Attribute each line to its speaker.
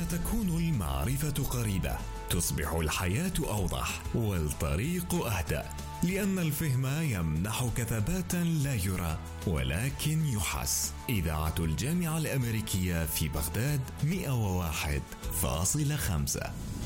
Speaker 1: ستكون المعرفة قريبة، تصبح الحياة أوضح والطريق أهدأ، لأن الفهم يمنحك ثباتا لا يرى ولكن يحس. إذاعة الجامعة الأمريكية في بغداد 101.5.